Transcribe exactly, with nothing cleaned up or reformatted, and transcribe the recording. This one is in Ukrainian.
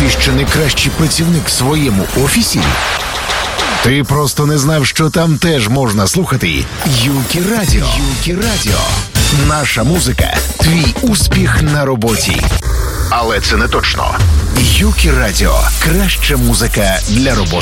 ти ще не кращий працівник в своєму офісі? Ти просто не знав, що там теж можна слухати Юкі Радіо. Юкі Радіо. Наша музика – твій успіх на роботі. Але це не точно. Юкі Радіо – краща музика для роботи.